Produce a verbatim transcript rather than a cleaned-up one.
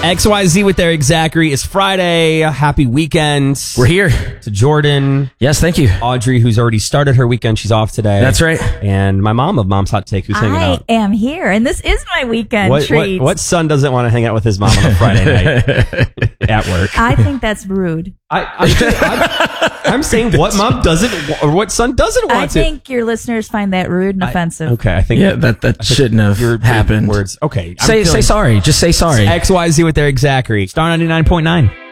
X Y Z with Eric Zachary. It's Friday. Happy weekend. We're here. To Jordan. Yes, thank you. Audrey, who's already started her weekend. She's off today. That's right. And my mom of Mom's Hot Take, who's hanging I out. am here, and this is my weekend What, treat. what, what son doesn't want to hang out with his mom on a Friday night at work? I think that's rude. I, I'm, I'm, I'm saying what mom doesn't, wa- or what son doesn't want I to. think your listeners find that rude and offensive. Okay, I think Yeah, that that shouldn't have your happened. words. Okay, I'm Say say feeling- sorry. Just say sorry. X Y Z with Eric Zachary. Star ninety-nine point nine.